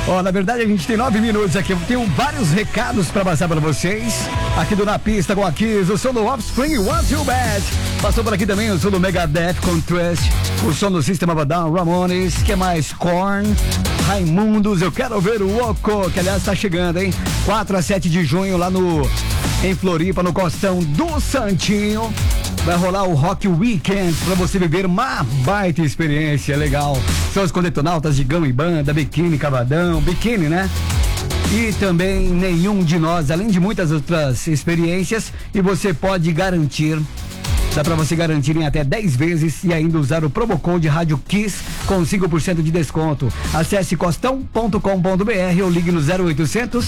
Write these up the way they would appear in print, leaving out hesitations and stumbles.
Ó, na verdade a gente tem 9 minutos aqui. Eu tenho vários recados pra passar pra vocês. Aqui do Na Pista com a Kiss, o som do Offspring, Want You Bad. Passou por aqui também o som do Megadeth com Trust, o som do System of a Down, Ramones, que mais? Korn, Raimundos, Eu Quero Ver o Oco, que aliás tá chegando, hein? 4 a 7 de junho lá em Floripa, no Costão do Santinho. Vai rolar o Rock Weekend pra você viver uma baita experiência legal. Shows com Detonautas, Gigão e Banda, Biquíni, Cavadão, Biquíni, né? E também Nenhum de Nós, além de muitas outras experiências. E você pode garantir, dá pra você garantir em até 10 vezes e ainda usar o promo code Rádio Kiss com 5% de desconto. Acesse costão.com.br ou ligue no 0800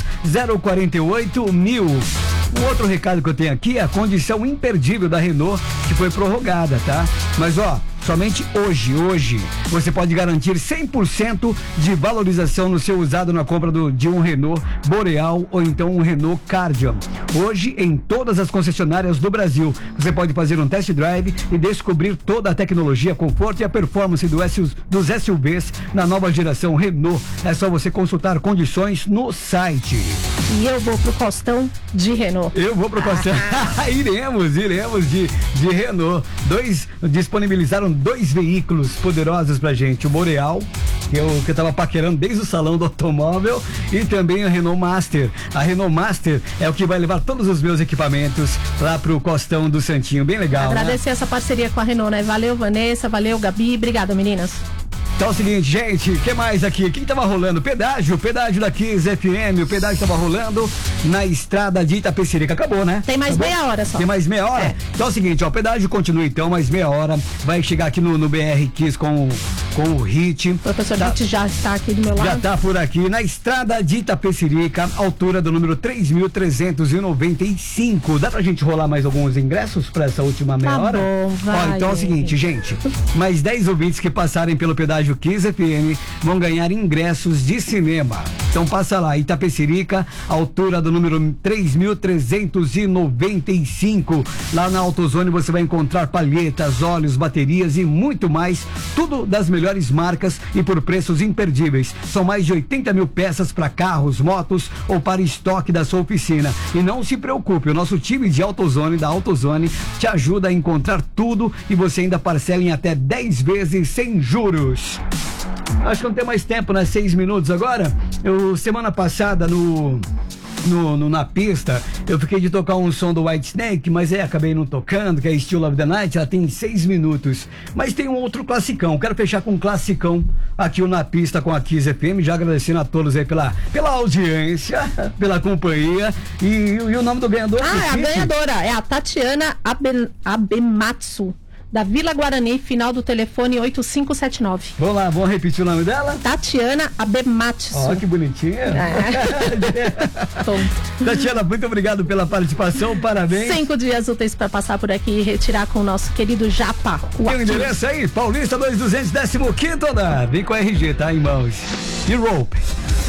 048 1000. Um outro recado que eu tenho aqui é a condição imperdível da Renault, que foi prorrogada, tá? Mas ó, somente hoje você pode garantir 100% de valorização no seu usado na compra de um Renault Boreal ou então um Renault Kardian. Hoje, em todas as concessionárias do Brasil, você pode fazer um test drive e descobrir toda a tecnologia, conforto e a performance dos SUVs na nova geração Renault. É só você consultar condições no site. E eu vou pro Costão de Renault. Eu vou pro Costão. Iremos de Renault. Disponibilizaram 2 veículos poderosos pra gente. O Boreal, que eu tava paquerando desde o salão do automóvel, e também a Renault Master. A Renault Master é o que vai levar todos os meus equipamentos lá pro Costão do Santinho. Bem legal, agradecer, né? Essa parceria com a Renault, né? Valeu, Vanessa, valeu, Gabi. Obrigada, meninas. Então é o seguinte, gente, o que mais aqui? O que tava rolando? Pedágio da Kiss FM, o pedágio tava rolando na estrada de Itapecerica. Acabou, né? Tem mais Acabou? meia hora só. Tem mais meia hora? É. Então é o seguinte, ó, o pedágio continua então, mais meia hora. Vai chegar aqui no BR Kiss com o Hit. O professor Hit já está aqui do meu lado. Já tá por aqui, na estrada de Itapecerica, altura do número 3.395. Dá pra gente rolar mais alguns ingressos pra essa última meia hora? Bom, vai. Ó, então é o seguinte, gente, mais 10 ouvintes que passarem pelo pedágio Kiss FM vão ganhar ingressos de cinema. Então passa lá, Itapecerica, altura do número 3.395. Lá na AutoZone você vai encontrar palhetas, óleos, baterias e muito mais, tudo das melhores marcas e por preços imperdíveis. São mais de 80 mil peças para carros, motos ou para estoque da sua oficina. E não se preocupe, o nosso time de AutoZone, da AutoZone, te ajuda a encontrar tudo e você ainda parcela em até 10 vezes sem juros. Acho que não tem mais tempo, né? 6 minutos agora. Semana passada Na Pista, eu fiquei de tocar um som do Whitesnake, mas acabei não tocando, que é Still Love the Night. Ela tem 6 minutos. Mas tem um outro classicão. Quero fechar com um classicão aqui o Na Pista com a Kiss FM, já agradecendo a todos aí pela audiência, pela companhia. E o nome do ganhador? A ganhadora é a Tatiana Abematsu, da Vila Guarani, final do telefone 8579. Vamos lá, vamos repetir o nome dela? Tatiana Abematsu. Ó, que bonitinha. Tatiana, muito obrigado pela participação, parabéns. 5 dias úteis para passar por aqui e retirar com o nosso querido Japa. Tem o endereço aí? Paulista 2215, andar. Vem com a RG, tá, em mãos. E Rope.